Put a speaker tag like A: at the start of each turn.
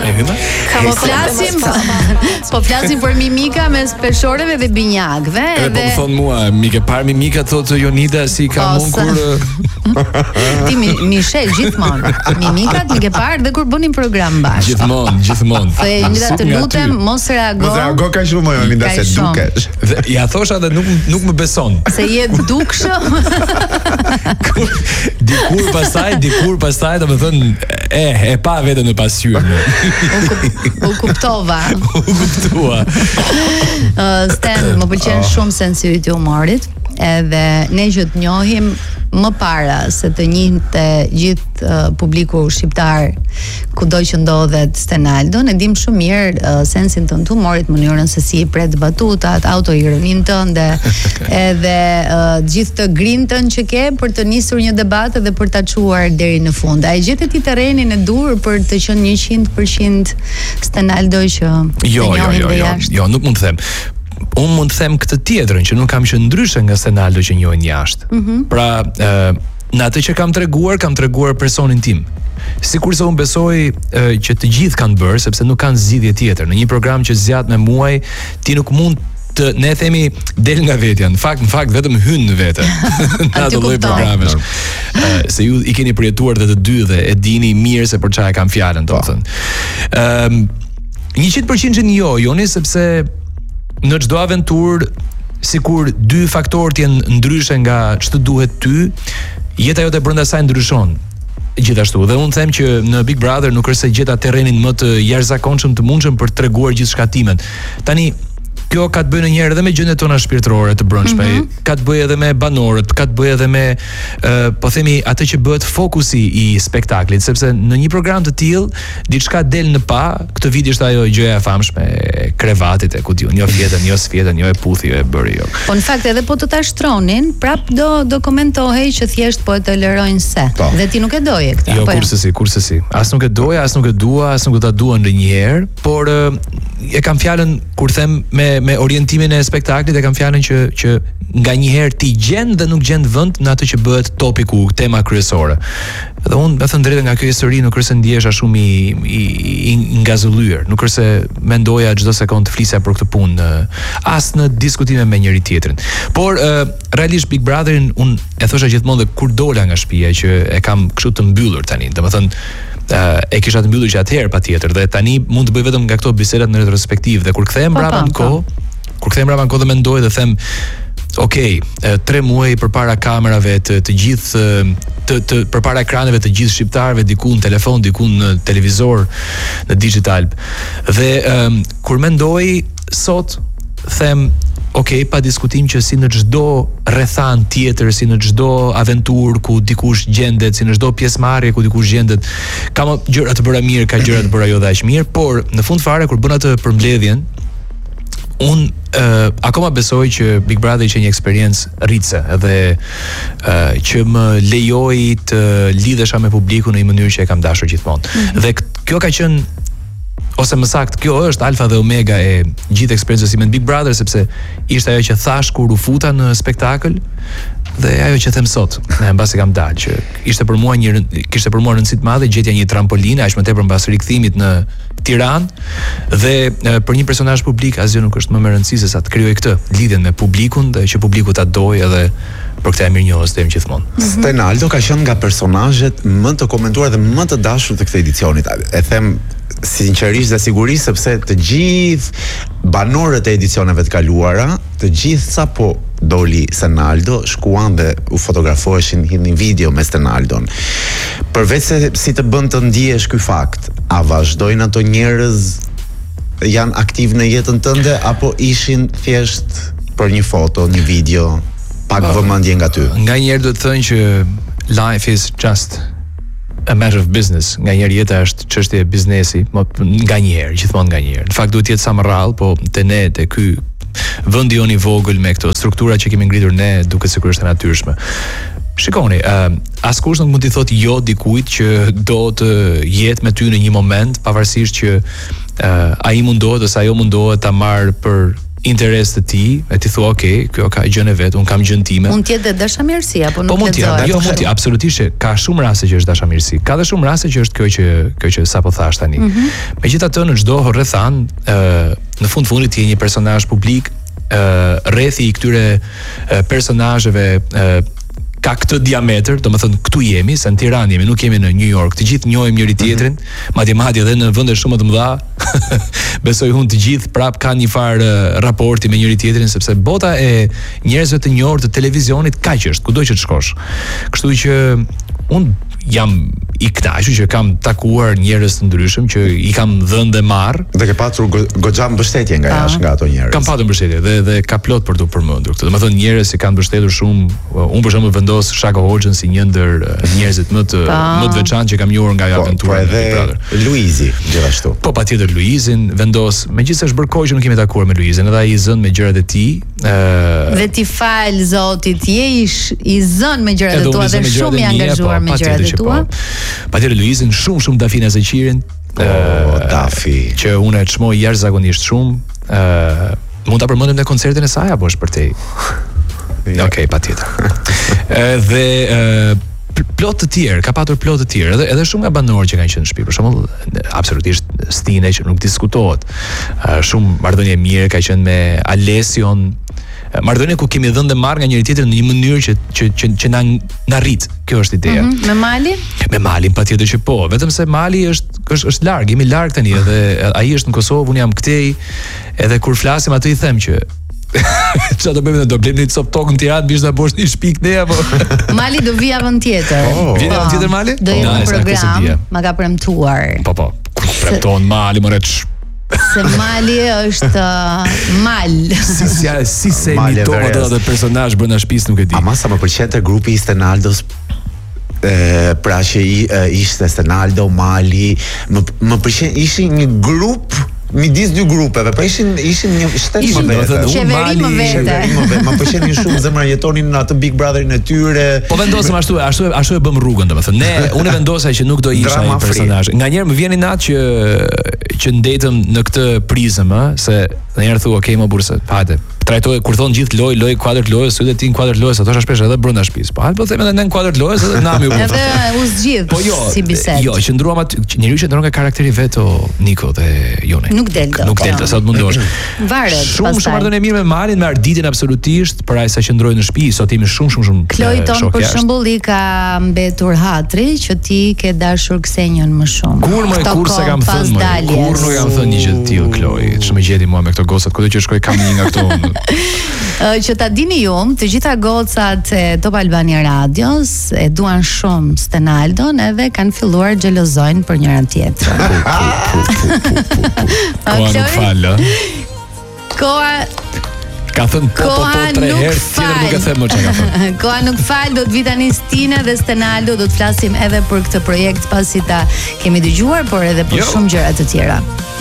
A: E hymë?
B: Po flasim për mimika mes peshoreve dhe binjakëve.
A: Edhe po më thon mua, mike parë mimika thotë Jonida si ka munkur.
B: Ti mi sheh gjithmonë. Mimikat mi ke parë dhe kur bënim program bashkë.
A: Gjithmonë.
B: Se Jonida të lutem mos reago.
C: Mos reago kaq shumë Jonida se dukesh.
A: Dhe ja thosha dhe nuk më beson.
B: Se je dukshëm.
A: Dikur pastaj domethënë e pa veten në pasqyrë.
B: U kuptova. Stan, më pëlqen shumë sensitiviteti i humorit, edhe ne që të njohim më para se të njihte gjithë publiku shqiptar kudo që ndodhet Stenaldo, ne dim shumë mirë sensin tënd të humorit, mënyrën se si i pret batutat, autoironinë tënde, edhe gjithë të grintën që ke për të nisur një debat dhe për ta çuar deri në fund. A e gjetë ti terrenin e dur për të qenë 100% Stenaldo që
A: Jo, nuk mund të them. Unë mund të them këtë tjetrën që nuk kam qenë ndryshe nga Stenaldo që njohin jashtë. Pra, në atë që kam treguar personin tim. Sikurse unë besoj që të gjithë kanë bërë, sepse nuk kanë zgjidhje tjetër. Në një program që zgjat me muaj, ti nuk mund të, ne themi, del nga vetja. Në fakt vetëm hyn në vete. Në ato lloj programesh. Se ju i keni përjetuar dhe të dy dhe e dini mirë se për çfarë kam fjalën, domethënë. 100% që joni, sepse në çdo aventurë, sikur dy faktorët janë ndryshe nga ç'të duhet ty, jeta jote brenda saj ndryshon. Gjithashtu, dhe unë them që në Big Brother nuk është se gjeta terrenin më të jashtëzakonshëm të mundshëm për të treguar gjithçka timen. Tani kjo ka të bëjë ndonjëherë edhe me gjendjet tona shpirtërore të brendshme, ka të bëjë edhe me banorët, ka të bëjë edhe me po themi atë që bëhet fokusi i spektaklit, sepse në një program të tillë diçka del në pa, këtë vit ishte ajo gjëja e famshme e krevatit, e ku diun, jo fjetën, jo sfjetën, jo e puthi, jo e bëri, jo.
B: Po në fakt edhe po të ta shtronin, prap do komentohej që thjesht po e tolerojnë se. Dhe ti nuk e doje këtë.
A: Jo, kurse si. As nuk e doja, as nuk e dua, as nuk do ta dua ndonjëherë, por e kam fjalën kur them me orientimin e spektaklit, e kam fjalën që nganjëherë ti gjen dhe nuk gjen vend në atë që bëhet topiku, tema kryesore. Dhe unë me thënë drejtë nga kjo histori nuk është se ndihesha shumë i ngazëllyer, nuk është se mendoja çdo sekond të flisja për këtë punë, as në diskutime me njëri tjetrin. Por realisht Big Brotherin unë e thosha gjithmonë dhe kur dola nga shtëpia që e kam kështu të mbyllur tani, domethënë e kisha të mbyllur që atëherë patjetër, dhe tani mund të bëj vetëm nga këto bisedat në retrospektiv, dhe kur kthehem brapa në kohë dhe mendoj dhe them okej, 3 muaj përpara kamerave të gjithë përpara ekraneve të gjithë shqiptarëve, diku në telefon, diku në televizor, në digital. Dhe kur mendoj sot them okej, pa diskutim që si në çdo rrethan tjetër, si në çdo aventurë ku dikush gjendet, si në çdo pjesëmarrje ku dikush gjendet, ka gjëra të bëra mirë, ka gjëra të bëra jo aq mirë, por në fund fare kur bën atë përmbledhjen, unë akoma besoj që Big Brother ishte një eksperiencë rritse dhe që më lejoi të lidhesha me publikun në një mënyrë që e kam dashur gjithmonë. Dhe kjo ka qenë, ose më saktë, kjo është alfa dhe omega e gjithë eksperiencës me Big Brother, sepse ishte ajo që thash kur u futa në spektakël dhe ajo që them sot, mbasi kam dalë, që kishte për mua rëndësi të madhe gjetja një trampolinë, aq më tepër mbas rikthimit në Tiranë, dhe për një personazh publik asgjë nuk është më me rëndësi se sa të krijoj këtë lidhjen me publikun dhe që publiku ta dojë, edhe për këtë e mirënjohës dem gjithmonë.
C: Stenaldo ka qenë nga personazhet më të komentuar dhe më të dashur të këtij edicionit. E them sinqerisht dhe sigurisht sepse të gjithë banorët e edicioneve të kaluara, të gjithë sapo doli Stenaldo, shkuan dhe u fotografoheshin, hidhin video me Stenaldon. Përveç se si të bën të ndihesh ky fakt, a vazhdojnë ato njerëz, janë aktiv në jetën tënde, apo ishin thjesht për një foto, një video, pak vëmendje nga ty?
A: Nganjëherë duhet të thënë që life is just a matter of business. Nganjëherë jeta është çështje e biznesi, gjithmonë nganjëherë. Në fakt duhet të jetë sa më rrallë, po te ne, te ky vendi jon i vogël me këto struktura që kemi ngritur ne, duket sikur është e natyrshme. Shikoni, askush nuk mund t'i thotë jo dikujt që do të jetë me ty në një moment, pavarësisht që ai mundohet ose ajo mundohet ta marrë për interes të tij, e ti thua, okay, kjo ka gjën e vet, un kam gjën time.
B: Mund të jetë dashamirësi apo nuk
A: mund të jetë, jo mund të, absolutisht, ka shumë raste që është dashamirësi. Ka dhe shumë raste që është kjo që sapo thash tani. Megjithatë në çdo rrethan, në fundit ti je një personazh publik, rrethi i këtyre personazheve ka këtë diametër, domethënë këtu jemi, se në Tiranë jemi, nuk jemi në New York. Të gjithë njohim njëri tjetrin, madje edhe në vende shumë më të mëdha. Besoj unë të gjithë prap kanë një farë raporti me njëri tjetrin, sepse bota e njerëzve të njohur të televizionit kaq është, kudo që të shkosh. Kështu që unë jam i kënaqur që kam takuar njerëz të ndryshëm që i kam dhënë dhe marr.
C: Dhe ke patur goxha mbështetje nga jashtë nga ato njerëz.
A: Kam patur mbështetje dhe ka plot për të përmendur këtë. Domethënë njerëz që kanë mbështetur shumë. Unë për shembull vendos Shako Hoxhën si një ndër njerëzit më të veçantë që kam njohur nga aventura
C: e Big Luizi gjithashtu.
A: Po patjetër Luizin vendos, megjithëse është bërë kohë që nuk kemi takuar me Luizin, edhe ai i zën me gjërat e tij.
B: Dhe ti fal Zotit, je i zën me gjërat e tua dhe shumë i angazhuar me gjërat e tua.
A: Patjetër Luizin shumë Dafina Zeqirin,
C: Dafi,
A: që unë e çmoj jashtëzakonisht shumë. Mund ta përmendim në koncertin e saj apo është për te? Okej, patjetër. Dhe plot të tjerë, ka patur plot të tjerë, edhe shumë nga banorët që kanë qenë në shtëpi. Për shembull, absolutisht Stine që nuk diskutohet. Shumë marrëdhënie mirë ka qenë me Alesion. Marrëdhënie ku kemi dhënë dhe marrë nga njëri tjetri në një mënyrë që na rrit. Kjo është ideja.
B: Me Malin?
A: Me Malin patjetër që po, vetëm se Mali është larg, jemi larg tani edhe ai është në Kosovë, unë jam këtej, edhe kur flasim atë i them që çfarë do bëjmë, do blejmë një cop tokë në Tiranë, bish ta bosh një shtëpi ne apo?
B: Mali do vi javën tjetër.
A: Vjen javën tjetër Mali?
B: Do jetë në program, ma ka premtuar.
A: Po, premton Mali më rëç.
B: Se Mali është mal.
A: Si se imitohet atë personazh brenda shtëpisë nuk e di.
C: Ama sa më pëlqente grupi i Stenaldos, pra që ishte Stenaldo, Mali, më pëlqen, ishin një grup midis dy grupeve, pra ishin një shtet më vete.
B: Qeveri më vete.
C: Më pëlqenin shumë, zemra jetonin në atë Big Brotherin e tyre.
A: Po vendosëm ashtu e bëm rrugën, domethënë. Unë vendosa që nuk do isha një personazh. Nganjëherë më vjen natë që ndetëm në këtë prizëm, se ndonjëherë thua, okay, më burse, hajde. Trajtoj kur thon gjithë loj kuadër lojës, sytë ti në kuadër lojës, ato është shpesh edhe brenda shtëpisë. Po hajde po them edhe në kuadër lojës edhe nami u bë.
B: Edhe u zgjidh si bisedë.
A: Jo, qëndruam aty, njeriu që ndron nga karakteri vet o Niko dhe Jone.
B: Nuk del dot.
A: Sa të mundosh.
B: Varet.
A: Shumë marrëdhënie mirë me Malin, me Arditën absolutisht, për ai sa qëndroi në shtëpi, sot jemi shumë.
B: Klojton për shembull i ka mbetur hatri që ti ke dashur Ksenjon më shumë.
A: Kur se kam thënë më. Kur nuk kam thënë një gjë të tillë Kloj. Ç'më gjeti mua me këto gocat, kudo që shkoj kam një nga këto.
B: Që ta dini ju, të gjitha gocat e Top Albania Radios e duan shumë Stenaldon edhe kanë filluar xhelozojnë për njëra tjetrën.
A: Koa nuk falë.
B: Koa
A: ka thënë po 3 herë, tjetër nuk e them më çka ka thënë.
B: Koa nuk fal, do të vi tani Stina dhe Stenaldo, do të flasim edhe për këtë projekt pasi ta kemi dëgjuar, por edhe për shumë gjëra të tjera.